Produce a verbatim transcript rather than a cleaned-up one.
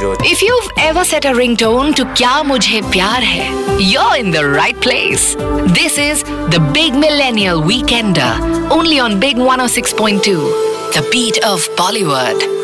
जो If you've ever set a ringtone to क्या मुझे प्यार है, you're in the right place. This is the Big Millennial Weekender, only on Big one oh six point two, the beat of Bollywood.